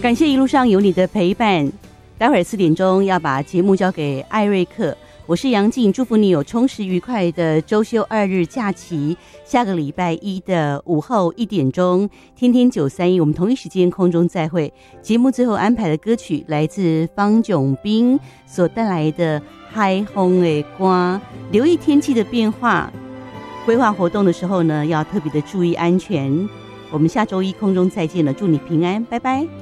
感谢一路上有你的陪伴。待会儿4点钟要把节目交给艾瑞克，我是杨静，祝福你有充实愉快的周休2日假期。下个礼拜一的午后1点钟，天天931，我们同一时间空中再会。节目最后安排的歌曲来自方炯斌所带来的《海风的歌》。留意天气的变化，规划活动的时候呢，要特别的注意安全。我们下周一空中再见了，祝你平安，拜拜。